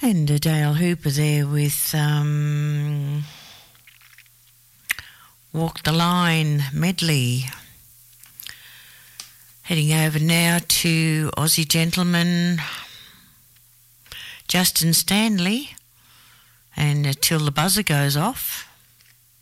And Dale Hooper there with Walk the Line medley. Heading over now to Aussie gentleman Justin Stanley, and Till the Buzzer Goes Off.